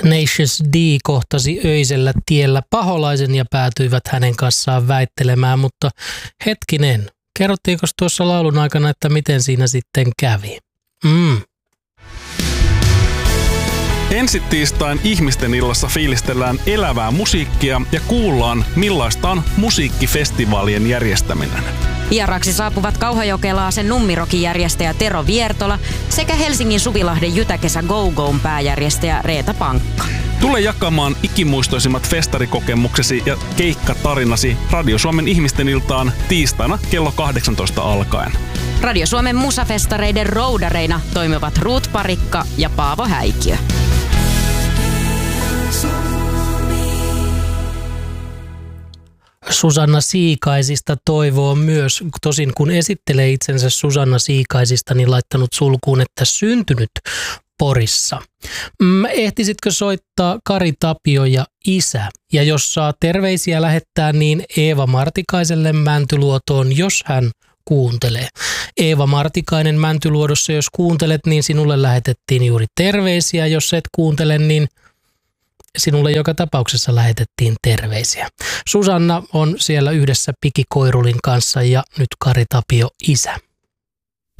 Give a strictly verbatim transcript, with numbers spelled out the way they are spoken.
Tenacious D kohtasi öisellä tiellä paholaisen ja päätyivät hänen kanssaan väittelemään, mutta hetkinen, kerrottiinko tuossa laulun aikana, että miten siinä sitten kävi? Mm. Ensi tiistain ihmisten illassa fiilistellään elävää musiikkia ja kuullaan, millaista on musiikkifestivaalien järjestäminen. Vieraksi saapuvat Kauhajokelaasen Nummirokin järjestäjä Tero Viertola sekä Helsingin Suvilahden Jytäkesä Go Go'n pääjärjestäjä Reeta Pankka. Tule jakamaan ikimuistoisimmat festarikokemuksesi ja keikkatarinasi Radio Suomen ihmisten iltaan tiistaina kello kahdeksantoista alkaen. Radio Suomen musafestareiden roudareina toimivat Ruut Parikka ja Paavo Häikiö. Susanna Siikaisista toivoo myös, tosin kun esittelee itsensä Susanna Siikaisista, niin laittanut sulkuun, että syntynyt Porissa. Ehtisitkö soittaa Kari Tapio ja isä? Ja jos saa terveisiä lähettää, niin Eeva Martikaiselle Mäntyluotoon, jos hän kuuntelee. Eeva Martikainen Mäntyluodossa, jos kuuntelet, niin sinulle lähetettiin juuri terveisiä. Jos et kuuntele, niin sinulle joka tapauksessa lähetettiin terveisiä. Susanna on siellä yhdessä Piki Koirulin kanssa ja nyt Kari Tapio isä.